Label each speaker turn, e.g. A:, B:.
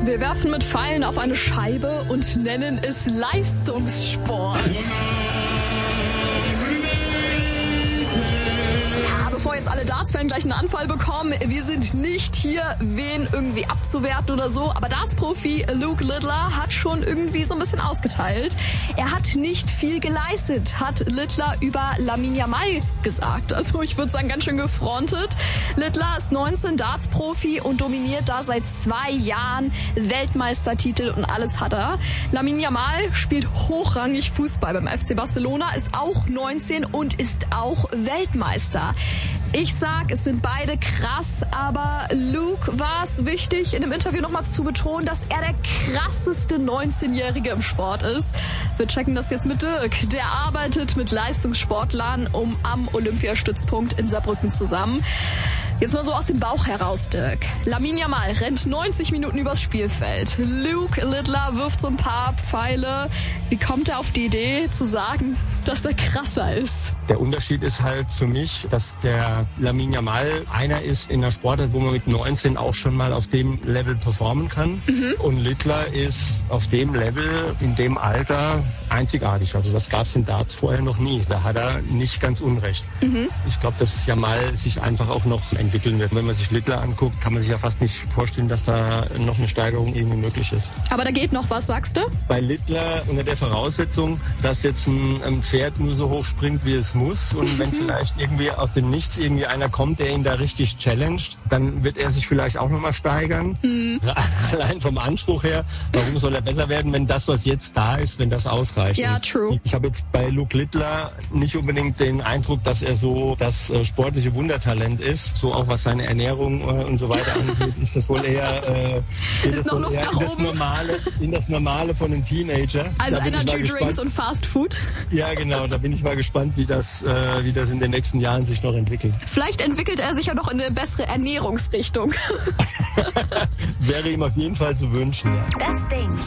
A: Wir werfen mit Pfeilen auf eine Scheibe und nennen es Leistungssport. Bevor jetzt alle Darts-Fans gleich einen Anfall bekommen, wir sind nicht hier, wen irgendwie abzuwerten oder so, aber Darts-Profi Luke Littler hat schon irgendwie so ein bisschen ausgeteilt. Er hat nicht viel geleistet, hat Littler über Lamine Yamal gesagt. Also ich würde sagen, ganz schön gefrontet. Littler ist 19, Darts-Profi und dominiert da seit 2 Jahren, Weltmeistertitel und alles hat er. Lamine Yamal spielt hochrangig Fußball beim FC Barcelona, ist auch 19 und ist auch Weltmeister. Ich sag, es sind beide krass, aber Luke war es wichtig, in dem Interview nochmal zu betonen, dass er der krasseste 19-Jährige im Sport ist. Wir checken das jetzt mit Dirk. Der arbeitet mit Leistungssportlern am Olympiastützpunkt in Saarbrücken zusammen. Jetzt mal so aus dem Bauch heraus, Dirk. Lamine Yamal rennt 90 Minuten übers Spielfeld. Luke Littler wirft so ein paar Pfeile. Wie kommt er auf die Idee zu sagen, dass er krasser ist?
B: Der Unterschied ist halt für mich, dass der Lamine Yamal einer ist in der Sportart, wo man mit 19 auch schon mal auf dem Level performen kann. Und Littler ist auf dem Level, in dem Alter einzigartig. Also das gab es in Darts vorher noch nie. Da hat er nicht ganz unrecht. Ich glaube, dass Yamal sich einfach auch noch entwickeln wird. Wenn man sich Littler anguckt, kann man sich ja fast nicht vorstellen, dass da noch eine Steigerung irgendwie möglich ist.
A: Aber da geht noch was, sagst du?
B: Bei Littler unter der Voraussetzung, dass jetzt ein Pferd nur so hoch springt, wie es muss, und wenn vielleicht irgendwie aus dem Nichts irgendwie einer kommt, der ihn da richtig challenged, dann wird er sich vielleicht auch nochmal steigern. Allein vom Anspruch her, warum soll er besser werden, wenn das, was jetzt da ist, wenn das ausreicht?
A: Ja, true.
B: Ich habe jetzt bei Luke Littler nicht unbedingt den Eindruck, dass er so das sportliche Wundertalent ist. So auch was seine Ernährung und so weiter angeht, ist das wohl eher, in das Normale von einem Teenager.
A: Also Energy Drinks und Fast Food?
B: Ja, genau. Da bin ich mal gespannt, wie das in den nächsten Jahren sich noch entwickelt.
A: Vielleicht entwickelt er sich ja noch in eine bessere Ernährungsrichtung.
B: Wäre ihm auf jeden Fall zu wünschen. Ja.
C: Das Ding.